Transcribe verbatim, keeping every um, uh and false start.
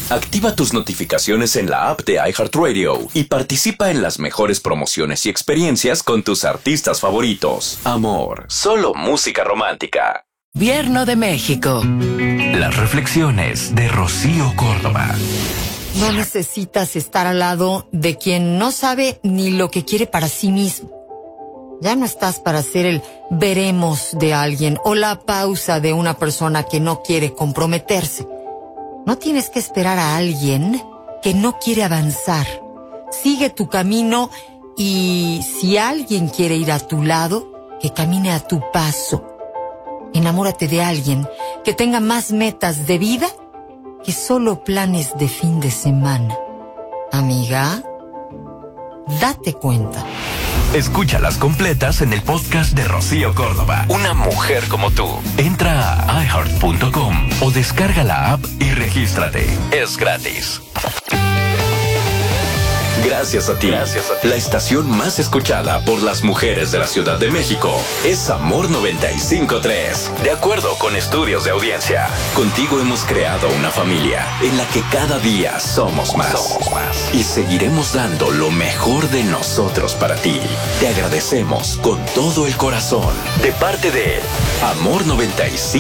Activa tus notificaciones en la app de iHeartRadio y participa en las mejores promociones y experiencias con tus artistas favoritos. Amor, solo música romántica. Gobierno de México. Las reflexiones de Rocío Córdoba. No necesitas estar al lado de quien no sabe ni lo que quiere para sí mismo. Ya no estás para ser el veremos de alguien o la pausa de una persona que no quiere comprometerse. No tienes que esperar a alguien que no quiere avanzar. Sigue tu camino y si alguien quiere ir a tu lado, que camine a tu paso. Enamórate de alguien que tenga más metas de vida que solo planes de fin de semana. Amiga, date cuenta. Escúchalas completas en el podcast de Rocío Córdoba. Una mujer como tú. Entra a i heart punto com o descarga la app y regístrate. Es gratis. Gracias a ti. Gracias a ti. La estación más escuchada por las mujeres de la Ciudad de México es Amor noventa y cinco punto tres. De acuerdo con estudios de audiencia, contigo hemos creado una familia en la que cada día somos más. Somos más. Y seguiremos dando lo mejor de nosotros para ti. Te agradecemos con todo el corazón. De parte de Amor noventa y cinco.